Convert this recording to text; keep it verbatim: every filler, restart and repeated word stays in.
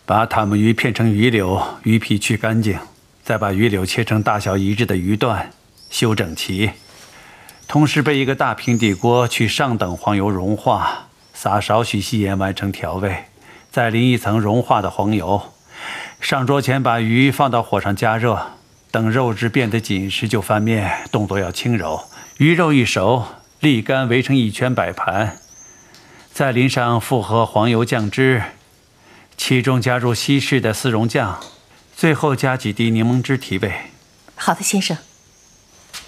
把塔木鱼片成鱼柳，鱼皮去干净，再把鱼柳切成大小一致的鱼段，修整齐。同时备一个大平底锅，去上等黄油融化，撒少许细盐完成调味，再淋一层融化的黄油。上桌前把鱼放到火上加热，等肉质变得紧实就翻面，动作要轻柔。鱼肉一熟，沥干围成一圈摆盘，再淋上复合黄油酱汁，其中加入稀释的丝绒酱，最后加几滴柠檬汁提味。 好的，先生。